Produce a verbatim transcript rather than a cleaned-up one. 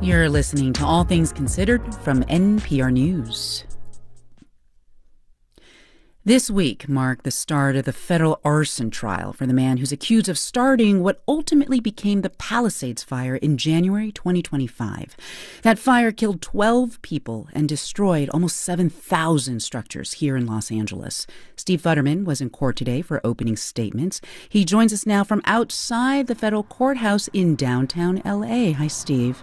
You're listening to All Things Considered from N P R News. This week marked the start of the federal arson trial for the man who's accused of starting what ultimately became the Palisades fire in January twenty twenty-five. That fire killed twelve people and destroyed almost seven thousand structures here in Los Angeles. Steve Futterman was in court today for opening statements. He joins us now from outside the federal courthouse in downtown L A. Hi, Steve.